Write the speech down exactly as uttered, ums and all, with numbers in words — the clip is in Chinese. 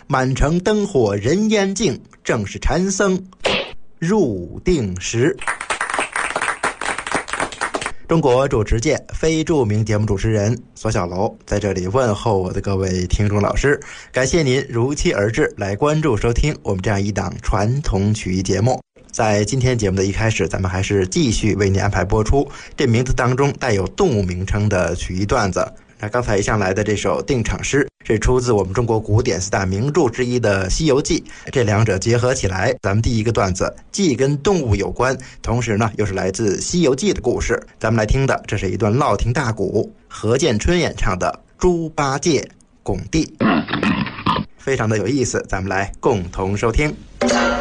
满城灯火人烟静，正是禅僧入定时。中国主持界非著名节目主持人索小楼在这里问候我的各位听众老师，感谢您如期而至来关注收听我们这样一档传统曲艺节目。在今天节目的一开始，咱们还是继续为您安排播出这名字当中带有动物名称的曲艺段子。那刚才一上来的这首定场诗是出自我们中国古典四大名著之一的《西游记》，这两者结合起来，咱们第一个段子既跟动物有关，同时呢又是来自《西游记》的故事。咱们来听的这是一段烙听大鼓，何建春演唱的《猪八戒拱地》，非常的有意思，咱们来共同收听。